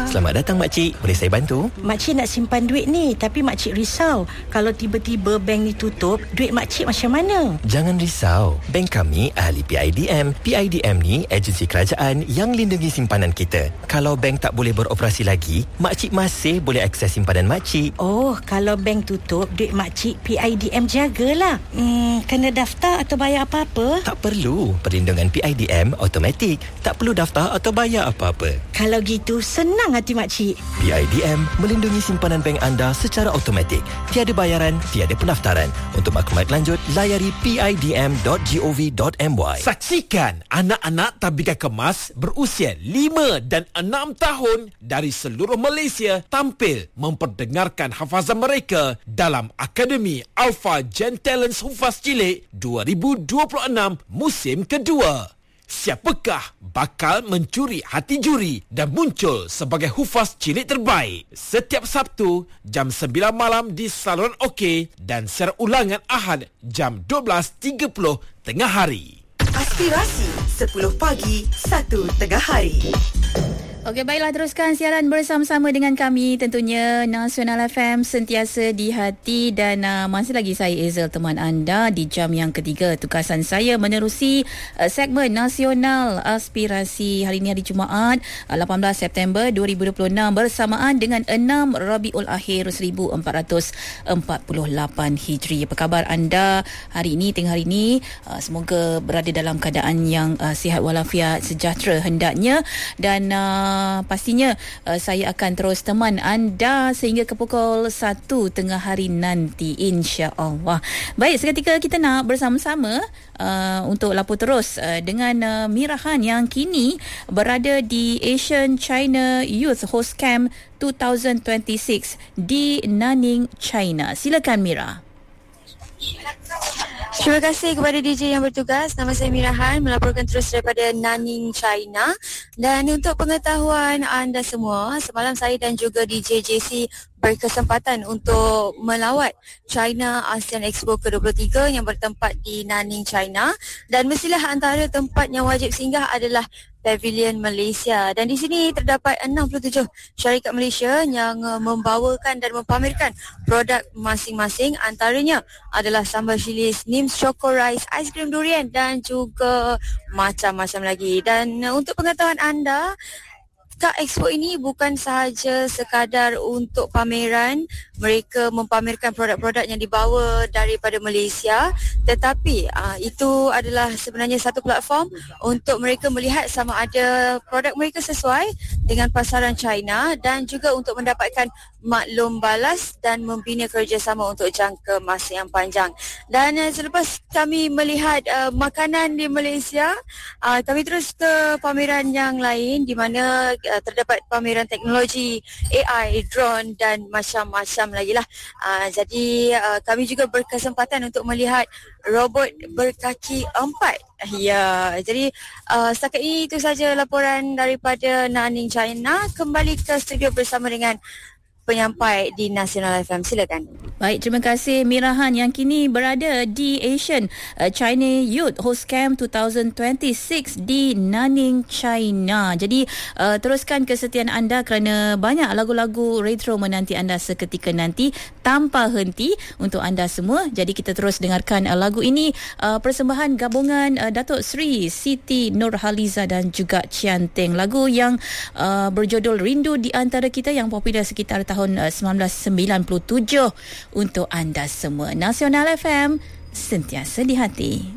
Selamat datang makcik. Boleh saya bantu? Makcik nak simpan duit ni, tapi makcik risau. Kalau tiba-tiba bank ni tutup, duit makcik macam mana? Jangan risau. Bank kami ahli PIDM. PIDM ni agensi kerajaan yang lindungi simpanan kita. Kalau bank tak boleh beroperasi lagi, makcik masih boleh akses simpanan makcik. Oh, kalau bank tutup, duit makcik PIDM jagalah. Kena daftar atau bayar apa-apa? Tak perlu. Perlindungan PIDM automatik. Tak perlu daftar atau bayar apa-apa. Kalau gitu, senang hati makcik. PIDM melindungi simpanan bank anda secara automatik. Tiada bayaran, tiada pendaftaran. Untuk maklumat lanjut, layari pidm.gov.my. Saksikan anak-anak Tabika Kemas berusia 5 dan 6 tahun dari seluruh Malaysia tampil memperdengarkan hafazan mereka dalam Akademi Alpha Gen Talents Hufaz Cilik 2026 musim kedua. Siapakah bakal mencuri hati juri dan muncul sebagai hufaz cilik terbaik? Setiap Sabtu jam 9 malam di Saluran OK dan siaran ulangan Ahad jam 12.30 tengah hari. Aspirasi 10 pagi 1 tengah hari. Okey, baiklah, teruskan siaran bersama-sama dengan kami. Tentunya Nasional FM sentiasa di hati dan masih lagi saya Ezel, teman anda di jam yang ketiga. Tugasan saya menerusi segmen Nasional Aspirasi hari ini, hari Jumaat 18 September 2026 bersamaan dengan 6 Rabiul Akhir 1448 Hijri. Apa khabar anda hari ini, tengah hari ini? Semoga berada dalam keadaan yang sihat walafiat, sejahtera hendaknya. Dan pastinya saya akan terus teman anda sehingga ke pukul 1 tengah hari nanti, insya-Allah. Baik, seketika kita nak bersama-sama untuk lapor terus dengan Mirahan yang kini berada di Asian China Youth Host Camp 2026 di Nanning, China. Silakan Mira. Terima kasih kepada DJ yang bertugas. Nama saya Mirahan, melaporkan terus daripada Nanning, China. Dan untuk pengetahuan anda semua, semalam saya dan juga DJ JC berkesempatan untuk melawat China ASEAN Expo ke-23 yang bertempat di Nanning, China. Dan mestilah antara tempat yang wajib singgah adalah Pavilion Malaysia. Dan di sini terdapat 67 syarikat Malaysia yang membawakan dan mempamerkan produk masing-masing. Antaranya adalah sambal chilis, Nims Choco Rice, aiskrim durian dan juga macam-macam lagi. Dan untuk pengetahuan anda, Kak Expo ini bukan sahaja sekadar untuk pameran, mereka mempamerkan produk-produk yang dibawa daripada Malaysia, tetapi itu adalah sebenarnya satu platform untuk mereka melihat sama ada produk mereka sesuai dengan pasaran China dan juga untuk mendapatkan maklum balas dan membina kerjasama untuk jangka masa yang panjang. Dan selepas kami melihat makanan di Malaysia, kami terus ke pameran yang lain di mana terdapat pameran teknologi, AI, drone dan macam-macam lagi lah. Jadi kami juga berkesempatan untuk melihat robot berkaki 4. Ya, jadi setakat ini itu saja laporan daripada Nanning, China. Kembali ke studio bersama dengan penyampai di Nasional FM. Silakan. Baik, terima kasih Mirahan yang kini berada di Asian China Youth Host Camp 2026 di Nanning, China. Jadi teruskan kesetiaan anda kerana banyak lagu-lagu retro menanti anda seketika nanti tanpa henti untuk anda semua. Jadi kita terus dengarkan lagu ini, persembahan gabungan Datuk Seri Siti Nurhaliza dan juga Cianteng. Lagu yang berjudul Rindu di Antara Kita yang popular sekitar tahun 1997 untuk anda semua. Nasional FM sentiasa di hati.